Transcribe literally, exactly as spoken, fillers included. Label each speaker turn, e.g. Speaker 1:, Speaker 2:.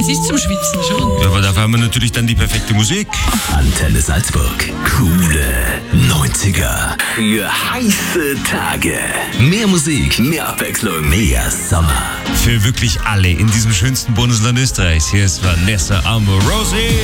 Speaker 1: es ist zum Schwitzen schon.
Speaker 2: Ja, aber dafür haben wir natürlich dann die perfekte Musik.
Speaker 3: Antenne Salzburg. Coole neunziger. Für heiße Tage. Mehr Musik, mehr Abwechslung, mehr Sommer.
Speaker 2: Für wirklich alle in diesem schönsten Bundesland Österreichs. Hier ist Vanessa Amorosi.